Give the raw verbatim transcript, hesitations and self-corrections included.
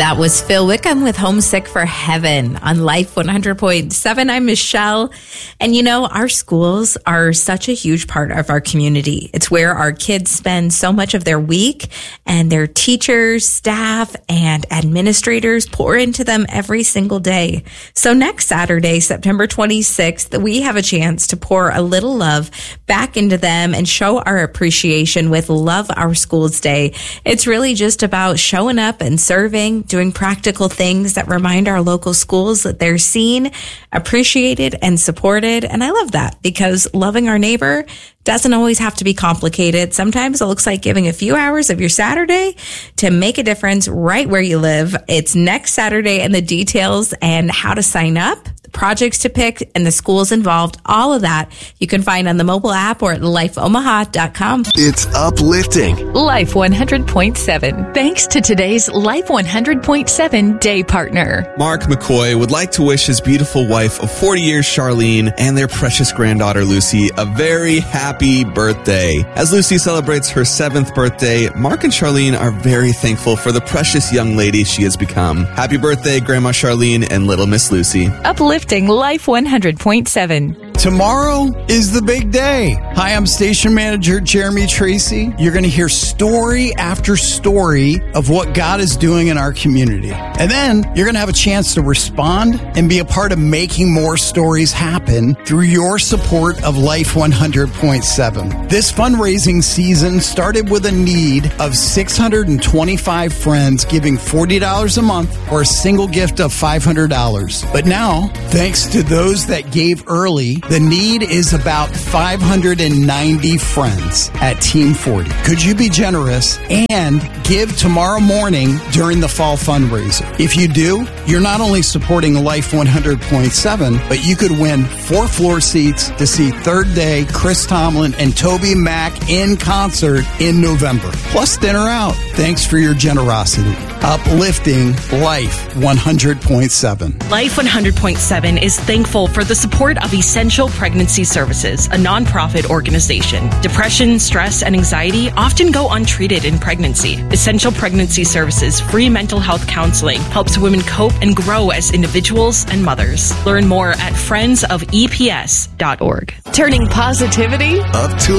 That was Phil Wickham with Homesick for Heaven on Life one hundred point seven. I'm Michelle. And you know, our schools are such a huge part of our community. It's where our kids spend so much of their week, and their teachers, staff, and administrators pour into them every single day. So next Saturday, September twenty-sixth, we have a chance to pour a little love back into them and show our appreciation with Love Our Schools Day. It's really just about showing up and serving, doing practical things that remind our local schools that they're seen, appreciated, and supported. And I love that, because loving our neighbor doesn't always have to be complicated. Sometimes it looks like giving a few hours of your Saturday to make a difference right where you live. It's next Saturday, and the details and how to sign up, the projects to pick, and the schools involved, all of that you can find on the mobile app or at life omaha dot com. It's uplifting. Life one hundred point seven. Thanks to today's Life one hundred point seven day partner. Mark McCoy would like to wish his beautiful wife of forty years, Charlene, and their precious granddaughter, Lucy, a very happy birthday. As Lucy celebrates her seventh birthday, Mark and Charlene are very thankful for the precious young lady she has become. Happy birthday, Grandma Charlene and little Miss Lucy. Uplifting Life one hundred point seven. Tomorrow is the big day. Hi, I'm station manager Jeremy Tracy. You're going to hear story after story of what God is doing in our community. And then you're going to have a chance to respond and be a part of making more stories happen through your support of Life one hundred point seven. This fundraising season started with a need of six hundred twenty-five friends giving forty dollars a month or a single gift of five hundred dollars. But now, thanks to those that gave early, the need is about five hundred ninety friends at Team forty. Could you be generous and give tomorrow morning during the fall fundraiser? If you do, you're not only supporting Life one hundred point seven, but you could win four floor seats to see Third Day, Chris Tomlin, and Toby Mac in concert in November. Plus dinner out. Thanks for your generosity. Uplifting Life one hundred point seven. Life one hundred point seven is thankful for the support of Essential Pregnancy Services, a nonprofit organization. Depression, stress, and anxiety often go untreated in pregnancy. Essential Pregnancy Services free mental health counseling helps women cope and grow as individuals and mothers. Learn more at friends of e p s dot org. Turning positivity Up to